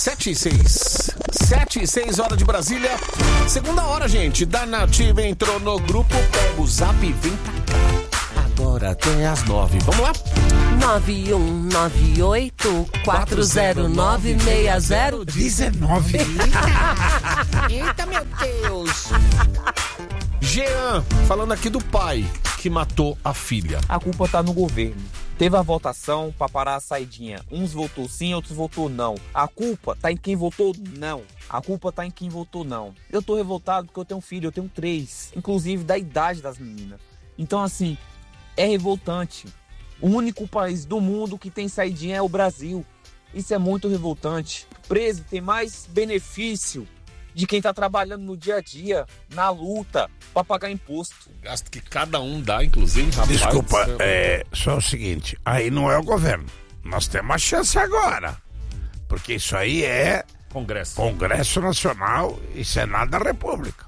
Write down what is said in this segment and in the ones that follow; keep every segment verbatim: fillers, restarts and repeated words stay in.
Sete e seis. Sete e seis horas de Brasília. Segunda hora, gente. Da Nativa entrou no grupo. Pega o zap e vem pra cá. Agora até as nove. Vamos lá? nove um nove oito quatro zero nove seis zero dezenove. Eita, meu Deus. Jean, falando aqui do pai que matou a filha. A culpa tá no governo. Teve a votação pra parar a saidinha. Uns votou sim, outros votou não. A culpa tá em quem votou não. A culpa tá em quem votou não. Eu tô revoltado porque eu tenho um filho, eu tenho três. Inclusive da idade das meninas. Então assim, é revoltante. O único país do mundo que tem saidinha é o Brasil. Isso é muito revoltante. Preso tem mais benefício de quem tá trabalhando no dia a dia, na luta, pra pagar imposto. O gasto que cada um dá, inclusive, rapaz. Desculpa, é só o seguinte, aí não é o governo. Nós temos a chance agora. Porque isso aí é Congresso. Congresso Nacional e Senado da República.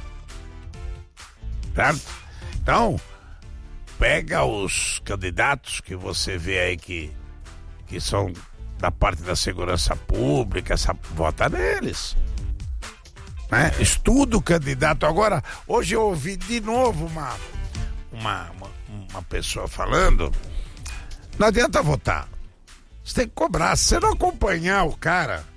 Certo? Então, pega os candidatos que você vê aí que, que são da parte da segurança pública, essa, vota neles. Né? Estuda o candidato. Agora, hoje eu ouvi de novo uma, uma, uma, uma pessoa falando, não adianta votar, você tem que cobrar. Se você não acompanhar o cara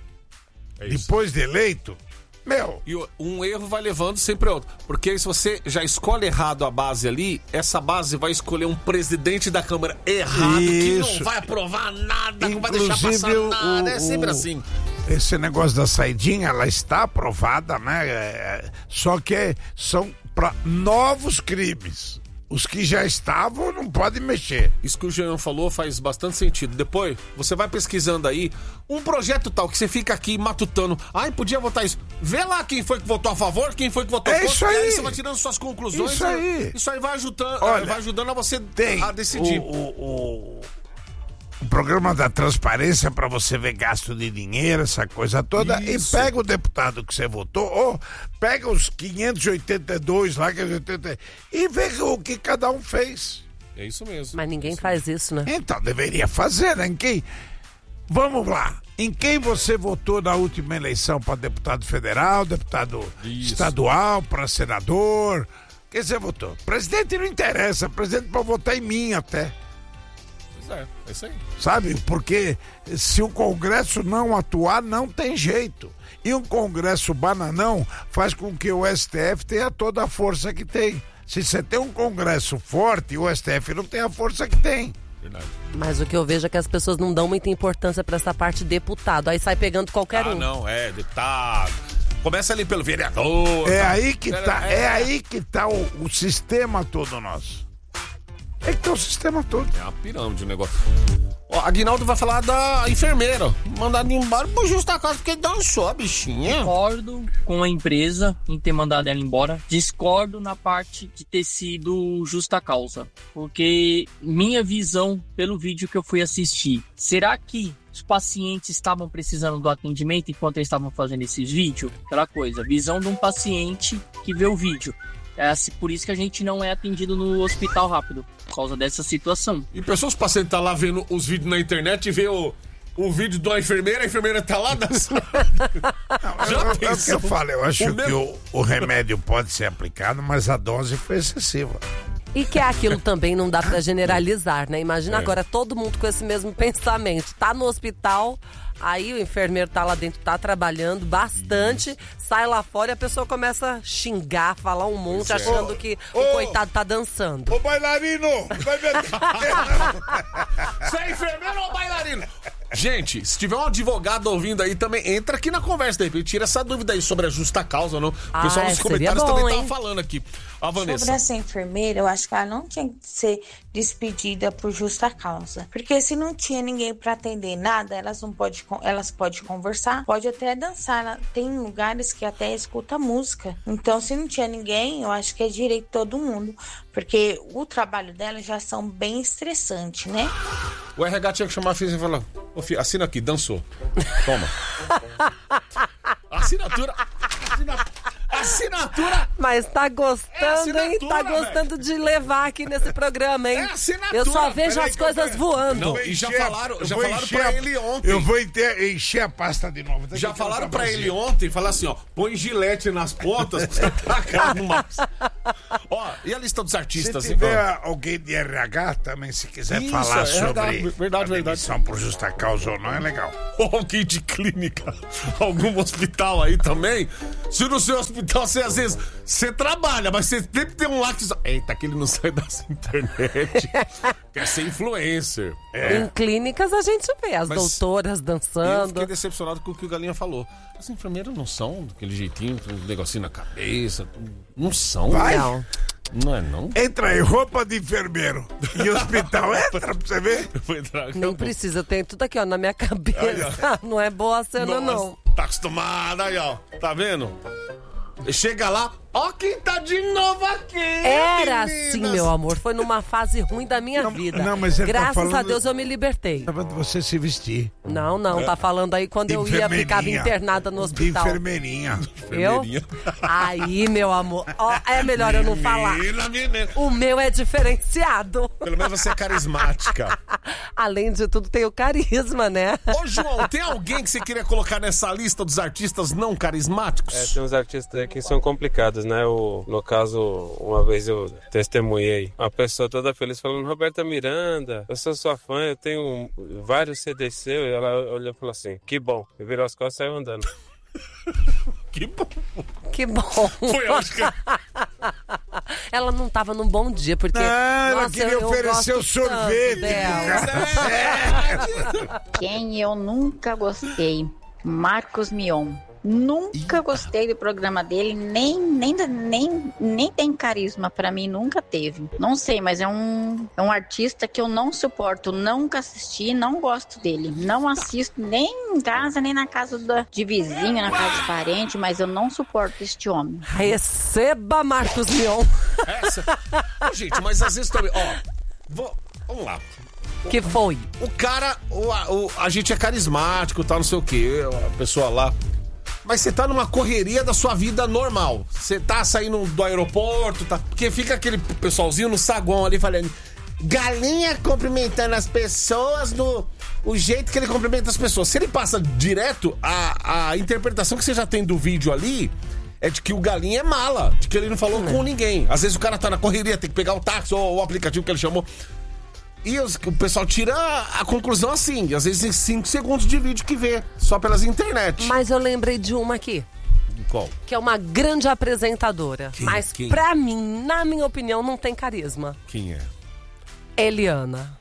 É depois de eleito, meu... E um erro vai levando sempre outro. Porque se você já escolhe errado a base ali, essa base vai escolher um presidente da Câmara errado, Isso. que não vai aprovar nada, não vai Inclusive, deixar passar o- nada. É sempre o- assim. Esse negócio da saidinha, ela está aprovada, né? É, só que são para novos crimes. Os que já estavam não podem mexer. Isso que o Jean falou faz bastante sentido. Depois, você vai pesquisando aí um projeto tal que você fica aqui matutando. Ai, podia votar isso. Vê lá quem foi que votou a favor, quem foi que votou É contra. isso E aí aí. você vai tirando suas conclusões. Isso aí. Isso aí vai ajudando, Olha, vai ajudando a você Tem a decidir. O, o, o, o programa da transparência para você ver gasto de dinheiro, essa coisa toda. Isso. E pega o deputado que você votou, ou pega os quinhentos e oitenta e dois lá, que é oitenta, e vê o que cada um fez. É isso mesmo. Mas ninguém faz isso, né? Então, deveria fazer, né? Em quem... Vamos lá. Em quem você votou na última eleição para deputado federal, deputado Isso. estadual, para senador? Quem você votou? Presidente não interessa. Presidente pode votar em mim até. Pois é, é isso aí. Sabe? Porque se o Congresso não atuar, não tem jeito. E um Congresso bananão faz com que o S T F tenha toda a força que tem. Se você tem um Congresso forte, o S T F não tem a força que tem. Verdade. Mas o que eu vejo é que as pessoas não dão muita importância pra essa parte de deputado. Aí sai pegando qualquer Ah, um. não, é, deputado. Começa ali pelo vereador. É tá? aí que tá, É, é aí que tá o, o sistema todo nosso. É que tá o sistema todo. É uma pirâmide o negócio. Ó, Aguinaldo vai falar da enfermeira. Mandada embora por justa causa porque dançou a bichinha. Discordo com a empresa em ter mandado ela embora. Discordo na parte de ter sido justa causa. Porque minha visão, pelo vídeo que eu fui assistir, será que os pacientes estavam precisando do atendimento enquanto eles estavam fazendo esses vídeos? Aquela coisa, visão de um paciente que vê o vídeo. É assim, por isso que a gente não é atendido no hospital rápido, por causa dessa situação. E pessoas pacientes tá lá vendo os vídeos na internet e vê o, o vídeo da enfermeira, a enfermeira tá lá dançando. Já Eu- eu- É o que pensou? eu falo, eu acho O que mesmo- o, o remédio pode ser aplicado, mas a dose foi excessiva. E que aquilo também não dá pra generalizar, né? Imagina É. agora todo mundo com esse mesmo pensamento. Tá no hospital, aí o enfermeiro tá lá dentro, tá trabalhando bastante, sai lá fora e a pessoa começa a xingar, falar um monte, Pois é. achando que Ô, o ô. coitado tá dançando. Ô bailarino, vai ver. Você é enfermeiro ou bailarino? Gente, se tiver um advogado ouvindo aí, também entra aqui na conversa, de repente, tira essa dúvida aí sobre a justa causa ou não. O Ah, pessoal nos seria comentários bom, também hein? tava falando aqui. A Vanessa. Sobre essa enfermeira, eu acho que ela não tinha que ser despedida por justa causa. Porque se não tinha ninguém para atender nada, elas não pode, elas podem conversar, pode até dançar. Ela- Tem lugares que até escuta música. Então, se não tinha ninguém, eu acho que é direito de todo mundo. Porque o trabalho delas já são bem estressantes, né? O R H tinha que chamar a filha e falar: ô filho, assina aqui, dançou. Toma. Assinatura. Assinatura. assinatura. Mas tá gostando, É hein? Tá gostando velho. de levar aqui nesse programa, hein? É assinatura. Eu só vejo Peraí as coisas voando. Não, e já falaram, já falaram pra ele ontem. Eu vou encher a pasta de novo. Já falaram pra ele ontem, falaram assim, ó, põe gilete nas pontas pra você tacar no Max. Ó, e a lista dos artistas? Se tiver então? alguém de R H também, se quiser Isso, falar é sobre verdade, a verdade. demissão por justa causa ou não, é legal. Ou alguém de clínica, algum hospital aí também. Se no seu hospital, você às vezes, você trabalha, mas você sempre tem um lá que... Eita, que ele não sai das internet. Quer ser influencer. É. Em clínicas a gente vê as mas doutoras dançando. Eu fiquei decepcionado com o que o Galinha falou. As enfermeiras não são daquele jeitinho, com um negocinho na cabeça. Não são. Vai. Não. Não é não? Entra aí, roupa de enfermeiro. E hospital, entra pra você ver. Vou entrar, Nem precisa, tem tudo aqui, ó, na minha cabeça. Não é boa a cena, Nossa, não. Tá acostumada aí, ó. Tá vendo? Chega lá, ó quem tá de novo aqui. Era meninas. assim, meu amor. Foi numa fase ruim da minha não, vida. Não, mas Graças tá falando... a Deus eu me libertei. Tava de você se vestir. Não, não. É. Tá falando aí quando eu ia, ficava internada no hospital. De enfermeirinha. Eu? Aí, meu amor. Ó, é melhor eu não falar. Menina, menina. O meu é diferenciado. Pelo menos você é carismática. Além de tudo, tem o carisma, né? Ô, João, tem alguém que você queria colocar nessa lista dos artistas não carismáticos? É, tem uns artistas que são complicados, né? O, no caso, uma vez eu testemunhei uma pessoa toda feliz falando: Roberta Miranda, eu sou sua fã, eu tenho vários C Ds seus. E ela olhou e falou assim: que bom. E virou as costas e saiu andando. Que bom. Que bom. Foi ótimo. Ela não tava num bom dia, porque... Não, nossa, ela queria eu, oferecer eu o sorvete. Quem eu nunca gostei? Marcos Mion. Nunca Eita. gostei do programa dele, nem, nem, nem, nem tem carisma pra mim, nunca teve. Não sei, mas é um, é um artista que eu não suporto, nunca assisti, não gosto dele. Não assisto nem em casa, nem na casa da, de vizinho, na casa de parente, mas eu não suporto este homem. Receba, Marcos Mion. Essa... oh, gente, mas às vezes também, ó, vou... vamos lá. Que foi? O cara, o, o, a gente é carismático, tal, não sei o quê, a pessoa lá... Mas você tá numa correria da sua vida normal. Você tá saindo do aeroporto, tá? Porque fica aquele pessoalzinho no saguão ali falando... Galinha cumprimentando as pessoas no... O jeito que ele cumprimenta as pessoas. Se ele passa direto, a, a interpretação que você já tem do vídeo ali... É de que o Galinha é mala. De que ele não falou hum. com ninguém. Às vezes o cara tá na correria, tem que pegar o táxi ou o aplicativo que ele chamou... E os, o pessoal tira a, a conclusão assim, às vezes em cinco segundos de vídeo que vê, só pelas internet. Mas eu lembrei de uma aqui. Qual? Que é uma grande apresentadora. Quem? Mas Quem? pra mim, na minha opinião, não tem carisma. Quem é? Eliana.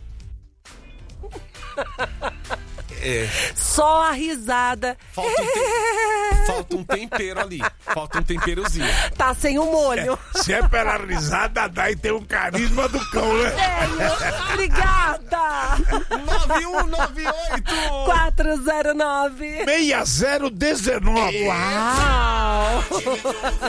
É. Só a risada. Falta um, te... Falta um tempero ali. Falta um temperozinho. Tá sem o molho. É, se é pela risada, dá e tem um carisma do cão, né? É, obrigada! nove um nove oito quatro zero nove seis zero um nove. Uau!